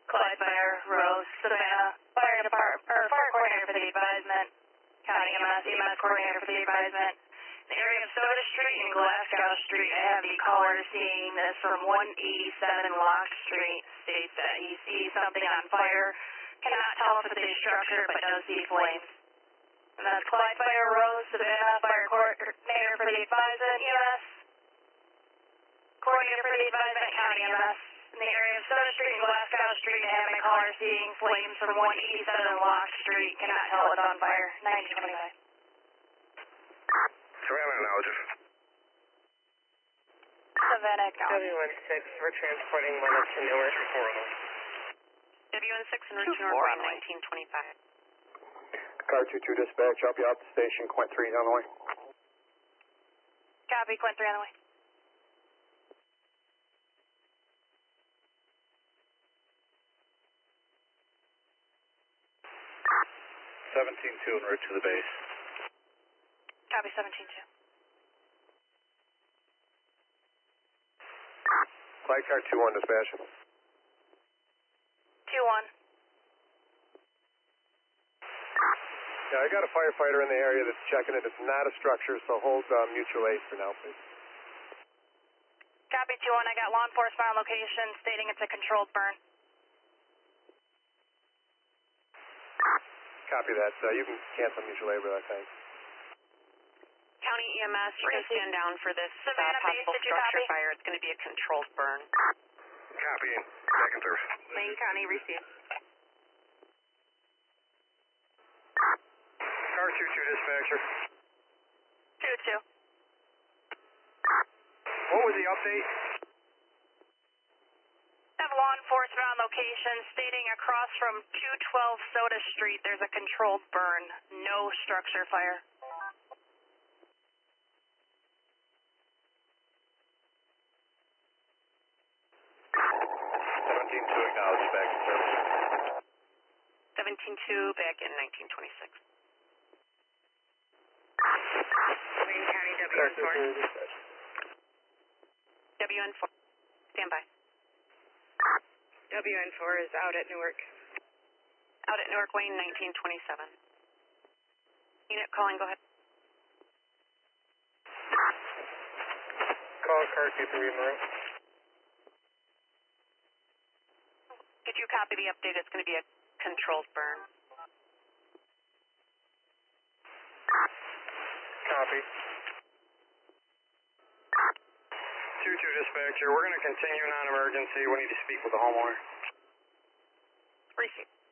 Clyde Fire, Rose, Savannah, Fire Department, or Fire Coordinator for the advisement, County EMS Coordinator for the advisement. In the area of Soda Street and Glasgow Street, I have the caller seeing this from 187 Lock Street, states that he sees something on fire, cannot tell if it's a structure, but does see flames. And that's Clyde Fire, Rose, Savannah, Fire Coordinator for the advisement, EMS, Coordinator for the advisement, County EMS. In the area of Soda Street and Glasgow Street, I have my caller seeing flames from 187 Lock Street, cannot tell it's on fire, 1925. Savannah acknowledges. Savannah acknowledges. W16, we're transporting one up to Newark. W16 and Route Newark, 1925. Car 22 dispatch, I'll be out the station. Quint 3 on the way. Copy, Quint 3 on the way. (17-2) en route to the base. Copy, 17-2. Flight car 2-1 dispatch. 2-1. Yeah, I got a firefighter in the area that's checking it. It's not a structure, so hold mutual aid for now, please. Copy, 2-1. I got law enforcement on location stating it's a controlled burn. Copy that. You can cancel mutual aid with that, thanks. County EMS, you can stand down for this Savannah Base, possible did you structure copy? fire. It's going to be a controlled burn. Copy. Back in service. Lane County, receive. Car 22 dispatcher. 2-2. What was the update? I have law enforcement on location stating across from 212 Soda Street there's a controlled burn. No structure fire. (17-2) acknowledged. Back in service. 17-2, back in 1926. Lane County, WN4. WN4, stand by. WN4 is out at Newark. Out at Newark Wayne, 1927. Unit calling, go ahead. Call car 23 Maroon. Could you copy the update? It's going to be a controlled burn. Copy. 2-2 dispatcher, we're going to continue non-emergency. We need to speak with the homeowner. Receive.